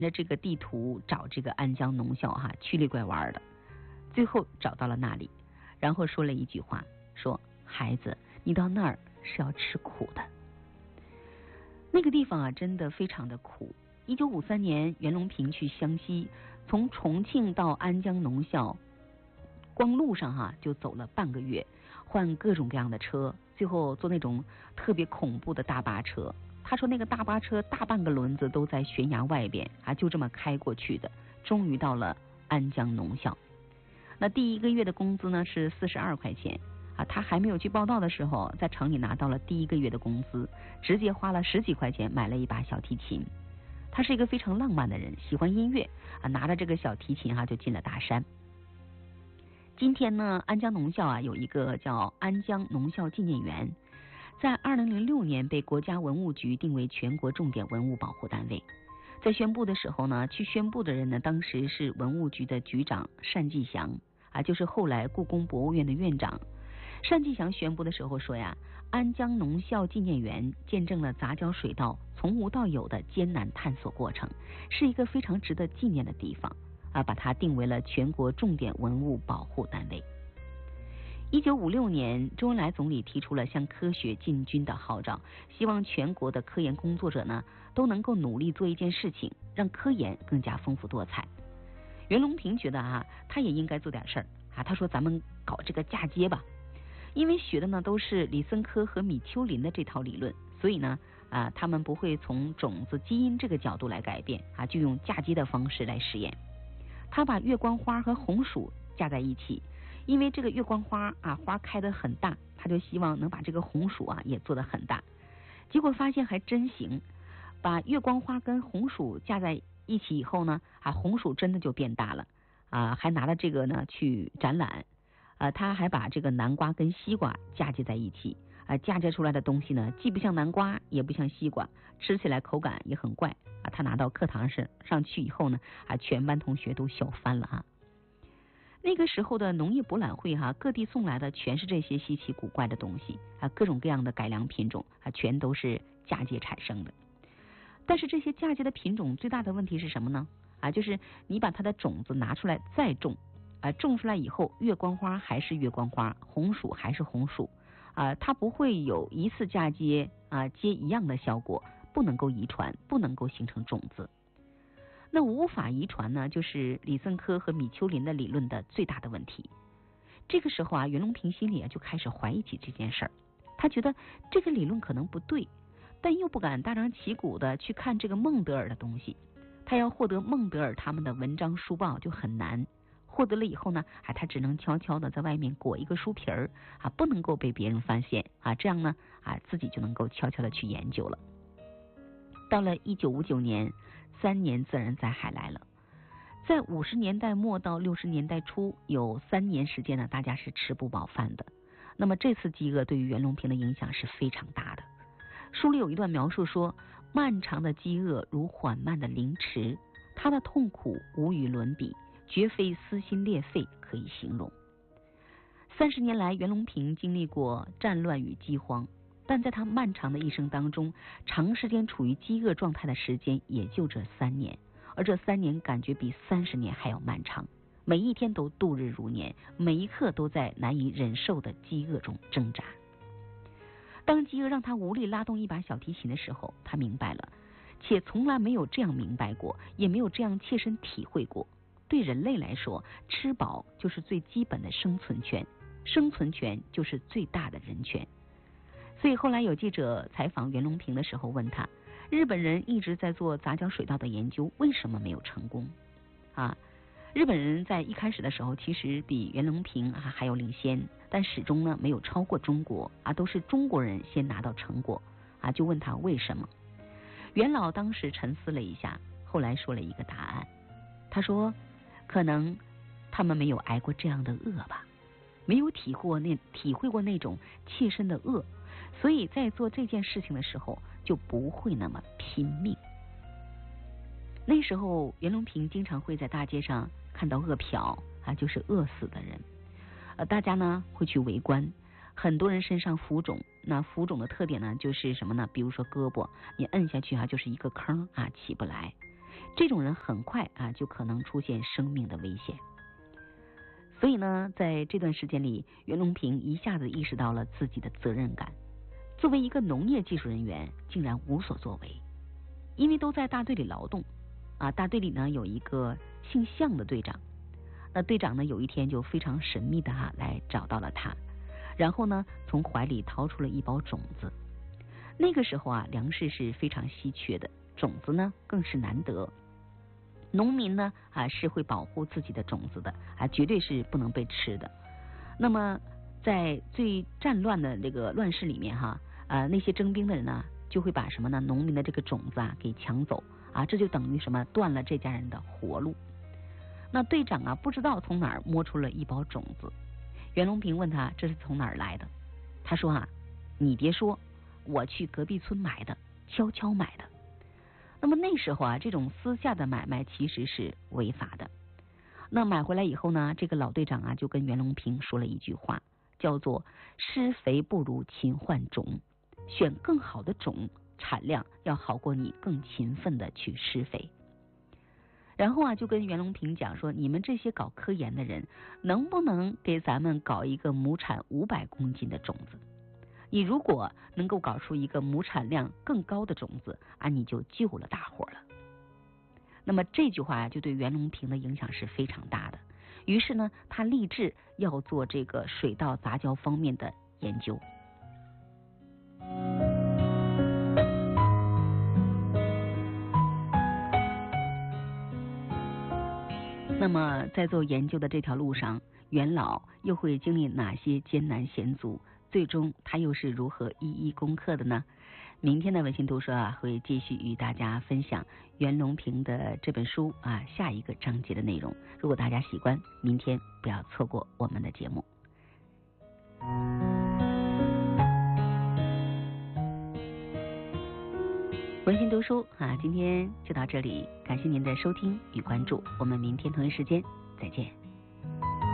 着这个地图找这个安江农校曲里拐弯的，最后找到了那里，然后说了一句话，说孩子，你到那儿是要吃苦的。那个地方真的非常的苦。1953年袁隆平去湘西，从重庆到安江农校，光路上就走了半个月，换各种各样的车，最后坐那种特别恐怖的大巴车。他说那个大巴车大半个轮子都在悬崖外边就这么开过去的，终于到了安江农校。那第1个月的工资呢是42块钱他还没有去报到的时候，在厂里拿到了第1个月的工资，直接花了10几块钱买了一把小提琴。他是一个非常浪漫的人，喜欢音乐拿着这个小提琴就进了大山。今天呢，安江农校有一个叫安江农校纪念园，在2006年被国家文物局定为全国重点文物保护单位。在宣布的时候呢，去宣布的人呢，当时是文物局的局长单霁翔就是后来故宫博物院的院长。单霁翔宣布的时候说安江农校纪念园见证了杂交水稻从无到有的艰难探索过程，是一个非常值得纪念的地方把它定为了全国重点文物保护单位。1956年，周恩来总理提出了向科学进军的号召，希望全国的科研工作者呢都能够努力做一件事情，让科研更加丰富多彩。袁隆平觉得他也应该做点事儿他说咱们搞这个嫁接吧。因为学的呢都是李森科和米丘林的这套理论，所以呢他们不会从种子基因这个角度来改变就用嫁接的方式来实验。他把月光花和红薯嫁在一起，因为这个月光花花开得很大，他就希望能把这个红薯也做得很大。结果发现还真行，把月光花跟红薯嫁在一起以后呢红薯真的就变大了还拿了这个呢去展览。他还把这个南瓜跟西瓜嫁接在一起嫁接出来的东西呢既不像南瓜也不像西瓜，吃起来口感也很怪他拿到课堂上去以后呢全班同学都笑翻了那个时候的农业博览会各地送来的全是这些稀奇古怪的东西各种各样的改良品种全都是嫁接产生的。但是这些嫁接的品种最大的问题是什么呢就是你把它的种子拿出来再种种出来以后，月光花还是月光花，红薯还是红薯它不会有一次嫁接接一样的效果，不能够遗传，不能够形成种子。那无法遗传呢，就是李森科和米丘林的理论的最大的问题。这个时候袁隆平心里就开始怀疑起这件事儿，他觉得这个理论可能不对，但又不敢大张旗鼓的去看这个孟德尔的东西，他要获得孟德尔他们的文章书报就很难。获得了以后呢他只能悄悄的在外面裹一个书皮儿不能够被别人发现这样呢自己就能够悄悄的去研究了。到了1959年，3年自然灾害来了。在50年代末到60年代初，有3年时间呢，大家是吃不饱饭的。那么这次饥饿对于袁隆平的影响是非常大的。书里有一段描述说，漫长的饥饿如缓慢的凌迟，他的痛苦无与伦比，绝非撕心裂肺可以形容。30年来，袁隆平经历过战乱与饥荒，但在他漫长的一生当中，长时间处于饥饿状态的时间也就这3年，而这3年感觉比30年还要漫长，每一天都度日如年，每一刻都在难以忍受的饥饿中挣扎。当饥饿让他无力拉动一把小提琴的时候，他明白了，且从来没有这样明白过，也没有这样切身体会过。对人类来说，吃饱就是最基本的生存权，生存权就是最大的人权。所以后来有记者采访袁隆平的时候问他，日本人一直在做杂交水稻的研究，为什么没有成功日本人在一开始的时候其实比袁隆平还有领先，但始终呢没有超过中国都是中国人先拿到成果就问他为什么。袁老当时沉思了一下，后来说了一个答案，他说可能他们没有挨过这样的饿吧，没有体会过那种切身的饿，所以在做这件事情的时候就不会那么拼命。那时候袁隆平经常会在大街上看到饿殍就是饿死的人大家呢会去围观，很多人身上浮肿，那浮肿的特点呢就是什么呢？比如说胳膊你摁下去就是一个坑起不来。 这种人很快就可能出现生命的危险。所以呢，在这段时间里，袁隆平一下子意识到了自己的责任感。作为一个农业技术人员，竟然无所作为，因为都在大队里劳动大队里呢有一个姓向的队长，那队长呢有一天就非常神秘的来找到了他，然后呢从怀里掏出了一包种子。那个时候粮食是非常稀缺的，种子呢更是难得。农民呢是会保护自己的种子的绝对是不能被吃的。那么在最战乱的这个乱世里面那些征兵的人呢就会把什么呢农民的这个种子给抢走这就等于什么断了这家人的活路。那队长不知道从哪儿摸出了一包种子，袁隆平问他这是从哪儿来的，他说你别说，我去隔壁村买的，悄悄买的。那么那时候这种私下的买卖其实是违法的。那买回来以后呢，这个老队长就跟袁隆平说了一句话，叫做施肥不如勤换种，选更好的种，产量要好过你更勤奋的去施肥。然后就跟袁隆平讲说，你们这些搞科研的人，能不能给咱们搞一个亩产500公斤的种子？你如果能够搞出一个亩产量更高的种子你就救了大伙了。那么这句话就对袁隆平的影响是非常大的。于是呢，他立志要做这个水稻杂交方面的研究。那么在做研究的这条路上，袁老又会经历哪些艰难险阻？最终他又是如何一一攻克的呢？明天的文心读书会继续与大家分享袁隆平的这本书下一个章节的内容。如果大家喜欢，明天不要错过我们的节目。文心读书今天就到这里，感谢您的收听与关注，我们明天同一时间再见。